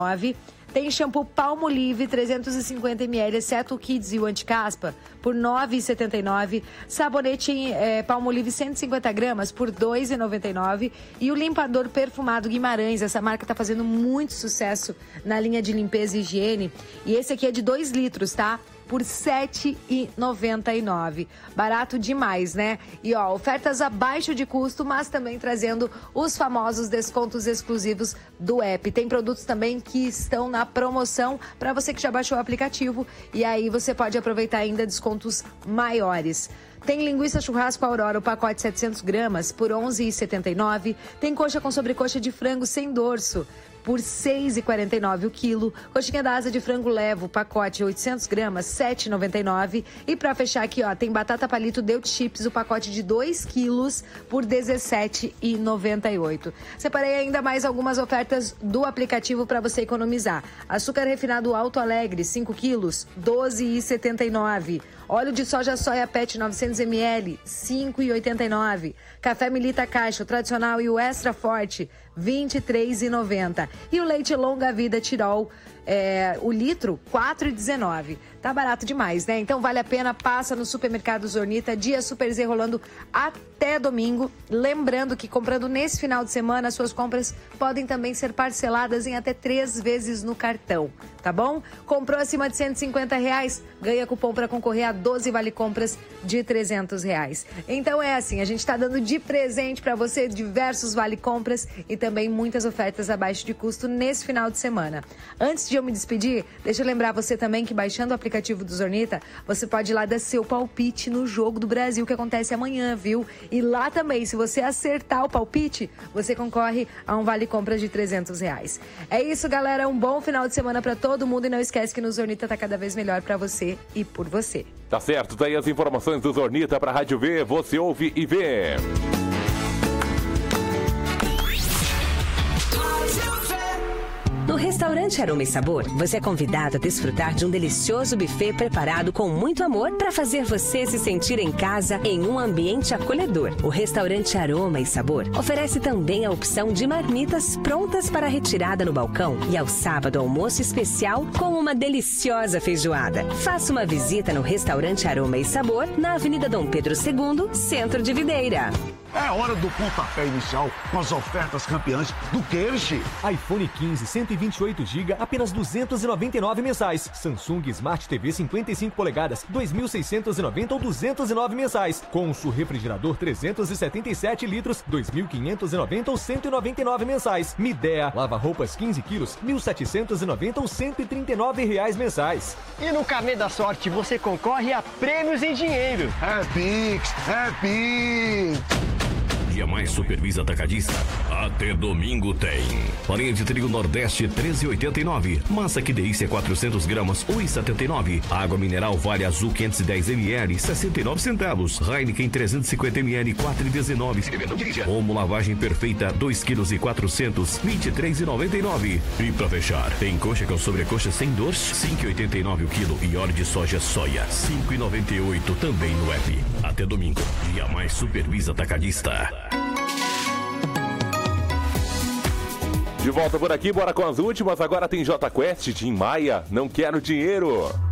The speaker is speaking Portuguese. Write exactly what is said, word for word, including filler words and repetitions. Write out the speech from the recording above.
Tem shampoo Palmolive trezentos e cinquenta mililitros, exceto o Kids e o anticaspa, por nove reais e setenta e nove centavos. Sabonete é, Palmolive cento e cinquenta gramas por dois reais e noventa e nove centavos. E o limpador perfumado Guimarães, essa marca tá fazendo muito sucesso na linha de limpeza e higiene. E esse aqui é de dois litros, tá? Por sete reais e noventa e nove centavos. Barato demais, né? E ó, ofertas abaixo de custo, mas também trazendo os famosos descontos exclusivos do app. Tem produtos também que estão na promoção para você que já baixou o aplicativo. E aí você pode aproveitar ainda descontos maiores. Tem linguiça churrasco Aurora, o pacote setecentos gramas, por onze reais e setenta e nove centavos. Tem coxa com sobrecoxa de frango sem dorso, por seis reais e quarenta e nove centavos o quilo. Coxinha da asa de frango Levo, pacote oitocentos gramas, sete reais e noventa e nove centavos. E pra fechar aqui, ó, tem batata palito Deut Chips, o pacote de dois quilos, por dezessete reais e noventa e oito centavos. Separei ainda mais algumas ofertas do aplicativo para você economizar. Açúcar refinado Alto Alegre, cinco quilos, doze reais e setenta e nove centavos. Óleo de soja Soia Pet novecentos mililitros, cinco reais e oitenta e nove centavos. Café Milita Caixa, o tradicional e o extra forte, vinte e três reais e noventa centavos. E o leite Longa Vida Tirol, é, o litro, quatro reais e dezenove centavos. Tá barato demais, né? Então vale a pena, passa no supermercado Zornita, dia Super Z rolando até domingo. Lembrando que comprando nesse final de semana, suas compras podem também ser parceladas em até três vezes no cartão, tá bom? Comprou acima de cento e cinquenta reais, ganha cupom para concorrer a doze vale compras de trezentos reais. Então é assim, a gente tá dando de presente para você diversos vale compras e também muitas ofertas abaixo de custo nesse final de semana. Antes de eu me despedir, deixa eu lembrar você também que baixando o aplicativo do Zornita, você pode ir lá dar seu palpite no Jogo do Brasil que acontece amanhã, viu? E lá também, se você acertar o palpite, você concorre a um vale compras de trezentos reais. É isso, galera, um bom final de semana para todo mundo e não esquece que no Zornita tá cada vez melhor para você e por você. Tá certo, tá aí as informações do Zornita para Rádio V, você ouve e vê. No restaurante Aroma e Sabor, você é convidado a desfrutar de um delicioso buffet preparado com muito amor para fazer você se sentir em casa em um ambiente acolhedor. O restaurante Aroma e Sabor oferece também a opção de marmitas prontas para retirada no balcão e ao sábado almoço especial com uma deliciosa feijoada. Faça uma visita no restaurante Aroma e Sabor na Avenida Dom Pedro segundo, Centro de Videira. É hora do pontapé inicial com as ofertas campeãs do Kersh. iPhone quinze, cento e vinte e oito gigas, apenas duzentos e noventa e nove mensais. Samsung Smart T V cinquenta e cinco polegadas, dois mil seiscentos e noventa ou duzentos e nove mensais. Consul refrigerador trezentos e setenta e sete litros, dois mil quinhentos e noventa ou cento e noventa e nove mensais. Midea lava-roupas quinze quilos, mil setecentos e noventa ou cento e trinta e nove reais mensais. E no Carnê da Sorte você concorre a prêmios em dinheiro. É Pix, é Pix. Dia Mais Supervisa Atacadista. Até domingo tem. Farinha de trigo Nordeste treze reais e oitenta e nove centavos. Massa Que Delícia quatrocentos gramas oito reais e setenta e nove centavos. Água mineral Vale Azul quinhentos e dez mililitros sessenta e nove centavos. Heineken trezentos e cinquenta mililitros quatro reais e dezenove centavos. Omo Lavagem Perfeita dois quilos e quatrocentos vinte e três reais e noventa e nove centavos. E pra fechar, tem coxa com sobrecoxa sem dorso cinco reais e oitenta e nove centavos o quilo e óleo de soja soia cinco reais e noventa e oito centavos também no app. Até domingo. Dia Mais Supervisa Atacadista. De volta por aqui, bora com as últimas. Agora tem J Quest, Tim Maia, Não Quero Dinheiro.